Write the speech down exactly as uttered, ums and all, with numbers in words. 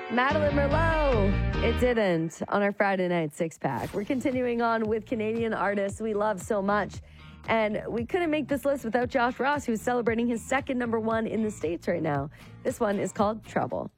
Madeline Merlot. It didn't on our Friday night six pack. We're continuing on with Canadian artists we love so much. And we couldn't make this list without Josh Ross, who's celebrating his second number one in the States right now. This one is called Trouble.